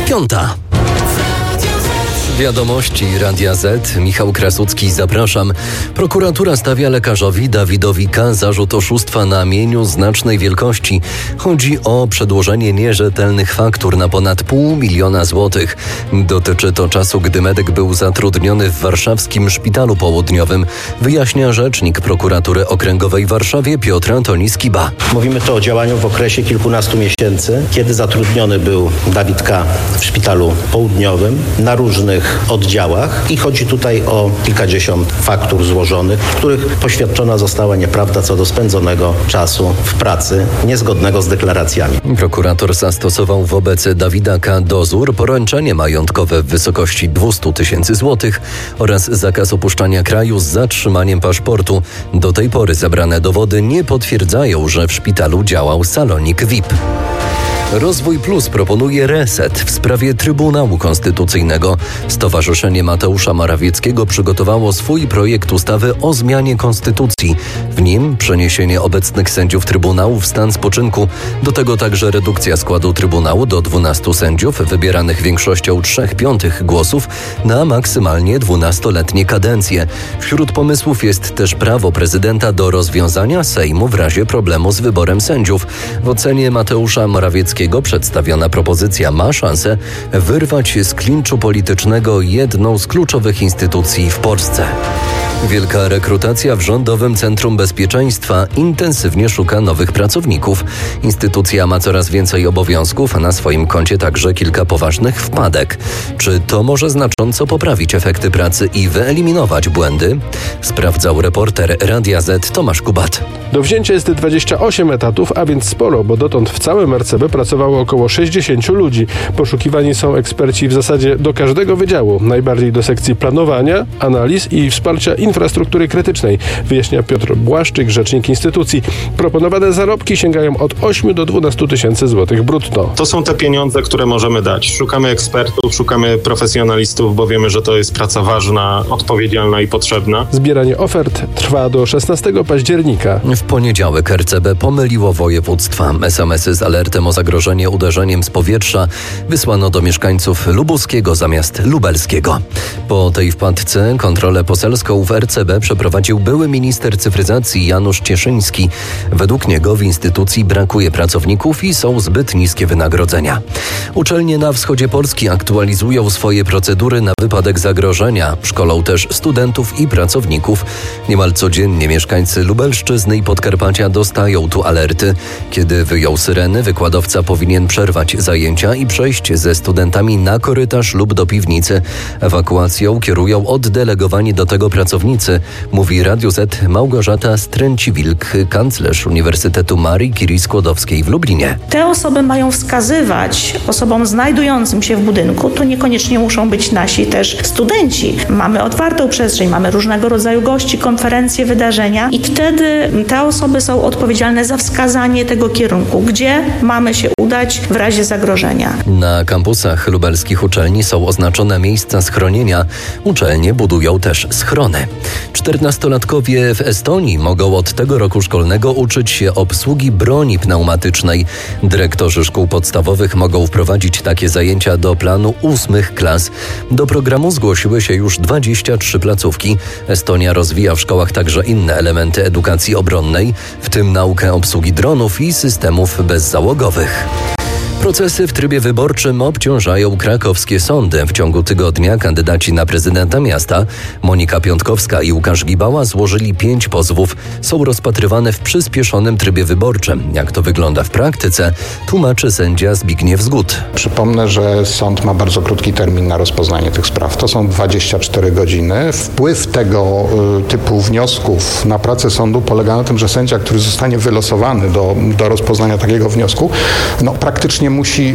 5:00. Wiadomości Radia Z. Michał Krasucki, zapraszam. Prokuratura stawia lekarzowi Dawidowi K. zarzut oszustwa na mieniu znacznej wielkości. Chodzi o przedłożenie nierzetelnych faktur na ponad 500 000 złotych. Dotyczy to czasu, gdy medyk był zatrudniony w warszawskim szpitalu południowym, wyjaśnia rzecznik prokuratury okręgowej w Warszawie Piotr Antoni Skiba. Mówimy tu o działaniu w okresie kilkunastu miesięcy, kiedy zatrudniony był Dawid K. w szpitalu południowym na różnych oddziałach i chodzi tutaj o kilkadziesiąt faktur złożonych, w których poświadczona została nieprawda co do spędzonego czasu w pracy niezgodnego z deklaracjami. Prokurator zastosował wobec Dawida K. dozór, poręczenie majątkowe w wysokości 200 000 złotych oraz zakaz opuszczania kraju z zatrzymaniem paszportu. Do tej pory zebrane dowody nie potwierdzają, że w szpitalu działał salonik VIP. Rozwój Plus proponuje reset w sprawie Trybunału Konstytucyjnego. Stowarzyszenie Mateusza Morawieckiego przygotowało swój projekt ustawy o zmianie konstytucji. W nim przeniesienie obecnych sędziów Trybunału w stan spoczynku. Do tego także redukcja składu Trybunału do 12 sędziów wybieranych większością 3/5 głosów na maksymalnie 12-letnie kadencje. Wśród pomysłów jest też prawo prezydenta do rozwiązania Sejmu w razie problemu z wyborem sędziów. W ocenie Mateusza Morawieckiego przedstawiona propozycja ma szansę wyrwać z klinczu politycznego jedną z kluczowych instytucji w Polsce. Wielka rekrutacja w Rządowym Centrum Bezpieczeństwa intensywnie szuka nowych pracowników. Instytucja ma coraz więcej obowiązków, a na swoim koncie także kilka poważnych wpadek. Czy to może znacząco poprawić efekty pracy i wyeliminować błędy? Sprawdzał reporter Radia Z Tomasz Kubat. Do wzięcia jest 28 etatów, a więc sporo, bo dotąd w całym RCB pracowało około 60 ludzi. Poszukiwani są eksperci w zasadzie do każdego wydziału, najbardziej do sekcji planowania, analiz i wsparcia infrastruktury krytycznej, wyjaśnia Piotr Błaszczyk, rzecznik instytucji. Proponowane zarobki sięgają od 8 do 12 000 złotych brutto. To są te pieniądze, które możemy dać. Szukamy ekspertów, szukamy profesjonalistów, bo wiemy, że to jest praca ważna, odpowiedzialna i potrzebna. Zbieranie ofert trwa do 16 października. W poniedziałek RCB pomyliło województwa. SMS-y z alertem o zagrożenie uderzeniem z powietrza wysłano do mieszkańców lubuskiego zamiast lubelskiego. Po tej wpadce kontrolę poselską w RCB przeprowadził były minister cyfryzacji Janusz Cieszyński. Według niego w instytucji brakuje pracowników i są zbyt niskie wynagrodzenia. Uczelnie na wschodzie Polski aktualizują swoje procedury na wypadek zagrożenia. Szkolą też studentów i pracowników. Niemal codziennie mieszkańcy Lubelszczyzny i Podkarpacia dostają tu alerty. Kiedy wyjął syreny, wykładowca powinien przerwać zajęcia i przejść ze studentami na korytarz lub do piwnicy. Ewakuacją kierują oddelegowani do tego pracownicy, mówi Radiu Z Małgorzata Stręci-Wilk, kanclerz Uniwersytetu Marii Curie Skłodowskiej w Lublinie. Te osoby mają wskazywać osobom znajdującym się w budynku, to niekoniecznie muszą być nasi też studenci. Mamy otwartą przestrzeń, mamy różnego rodzaju gości, konferencje, wydarzenia i wtedy te osoby są odpowiedzialne za wskazanie tego kierunku, gdzie mamy się udać w razie zagrożenia. Na kampusach lubelskich uczelni są oznaczone miejsca schronienia. Uczelnie budują też schrony. 14-latkowie w Estonii mogą od tego roku szkolnego uczyć się obsługi broni pneumatycznej. Dyrektorzy szkół podstawowych mogą wprowadzić takie zajęcia do planu 8 klas. Do programu zgłosiły się już 23 placówki. Estonia rozwija w szkołach także inne elementy edukacji obronnej, w tym naukę obsługi dronów i systemów bezzałogowych. Procesy w trybie wyborczym obciążają krakowskie sądy. W ciągu tygodnia kandydaci na prezydenta miasta Monika Piątkowska i Łukasz Gibała złożyli 5 pozwów. Są rozpatrywane w przyspieszonym trybie wyborczym. Jak to wygląda w praktyce, tłumaczy sędzia Zbigniew Zgód. Przypomnę, że sąd ma bardzo krótki termin na rozpoznanie tych spraw. To są 24 godziny. Wpływ tego typu wniosków na pracę sądu polega na tym, że sędzia, który zostanie wylosowany do rozpoznania takiego wniosku, praktycznie musi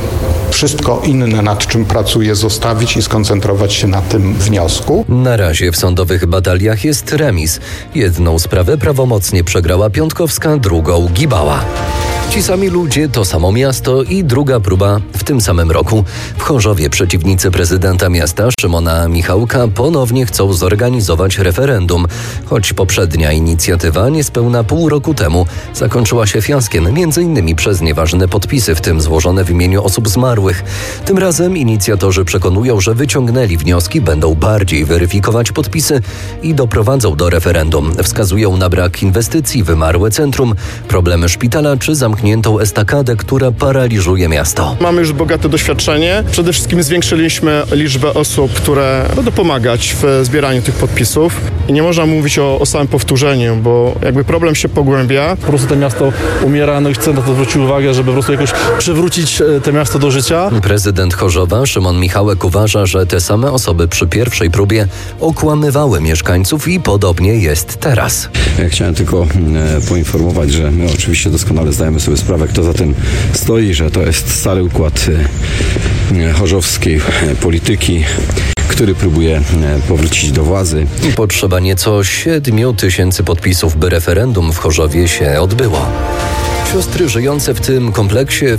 wszystko inne, nad czym pracuje, zostawić i skoncentrować się na tym wniosku. Na razie w sądowych bataliach jest remis. Jedną sprawę prawomocnie przegrała Piątkowska, drugą Gibała. Ci sami ludzie, to samo miasto i druga próba w tym samym roku. W Chorzowie przeciwnicy prezydenta miasta Szymona Michałka ponownie chcą zorganizować referendum, choć poprzednia inicjatywa niespełna pół roku temu zakończyła się fiaskiem, m.in. przez nieważne podpisy, w tym złożone w imieniu osób zmarłych. Tym razem inicjatorzy przekonują, że wyciągnęli wnioski, będą bardziej weryfikować podpisy i doprowadzą do referendum. Wskazują na brak inwestycji, wymarłe centrum, problemy szpitala czy zamkniętą estakadę, która paraliżuje miasto. Mamy już bogate doświadczenie. Przede wszystkim zwiększyliśmy liczbę osób, które będą pomagać w zbieraniu tych podpisów. I nie można mówić o samym powtórzeniu, bo jakby problem się pogłębia. Po prostu to miasto umiera, no i chcę na to zwrócić uwagę, żeby po prostu jakoś przywrócić to miasto do życia. Prezydent Chorzowa Szymon Michałek uważa, że te same osoby przy pierwszej próbie okłamywały mieszkańców i podobnie jest teraz. Ja chciałem tylko poinformować, że my oczywiście doskonale zdajemy sobie sprawę, kto za tym stoi, że to jest stary układ chorzowskiej polityki, który próbuje powrócić do władzy. Potrzeba nieco 7 tysięcy podpisów, by referendum w Chorzowie się odbyło. Siostry żyjące w tym kompleksie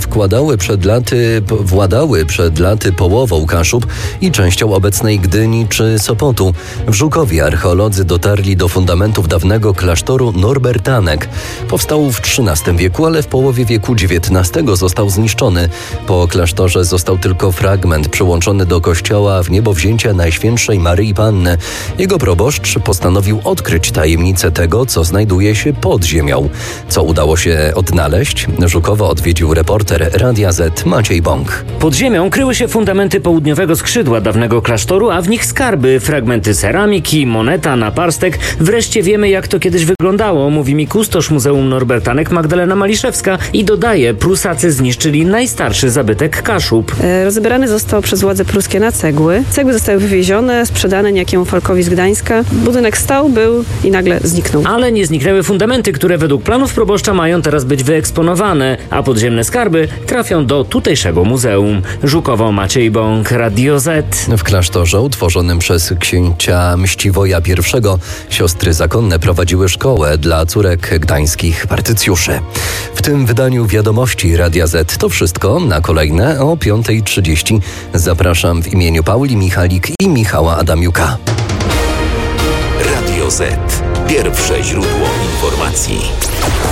władały przed laty połową Kaszub i częścią obecnej Gdyni czy Sopotu. W Żukowie archeolodzy dotarli do fundamentów dawnego klasztoru Norbertanek. Powstał w XIII wieku, ale w połowie wieku XIX został zniszczony. Po klasztorze został tylko fragment przyłączony do kościoła w niebowzięcia Najświętszej Maryi Panny. Jego proboszcz postanowił odkryć tajemnicę tego, co znajduje się pod ziemią. Co udało się odnaleźć? Żukowo odwiedził reporter Radia Z Maciej Bąk. Pod ziemią kryły się fundamenty południowego skrzydła dawnego klasztoru, a w nich skarby, fragmenty ceramiki, moneta, naparstek. Wreszcie wiemy, jak to kiedyś wyglądało, mówi mi kustosz Muzeum Norbertanek Magdalena Maliszewska i dodaje, Prusacy zniszczyli najstarszy zabytek Kaszub. Rozebrany został przez władze pruskie na cegły. Cegły zostały wywiezione, sprzedane niejakiemu Falkowi z Gdańska. Budynek stał, był i nagle zniknął. Ale nie zniknęły fundamenty, które według planów proboszcza mają teraz być wyeksponowane, a podziemne skarby trafią do tutejszego muzeum. Żukowo, Maciej Bąk, Radio Z. W klasztorze utworzonym przez księcia Mściwoja I siostry zakonne prowadziły szkołę dla córek gdańskich partycjuszy. W tym wydaniu Wiadomości Radia Z to wszystko. Na kolejne o 5:30 zapraszam w imieniu Pauli Michalik i Michała Adamiuka. Radio Z. Pierwsze źródło informacji.